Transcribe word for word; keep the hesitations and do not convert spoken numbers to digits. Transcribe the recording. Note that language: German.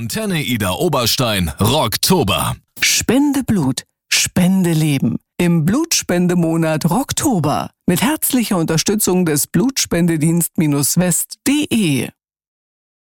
Antenne Ida Oberstein Rocktober. Spende Blut, Spende Leben. Im Blutspendemonat Rocktober. Mit herzlicher Unterstützung des Blutspendedienst-West punkt de.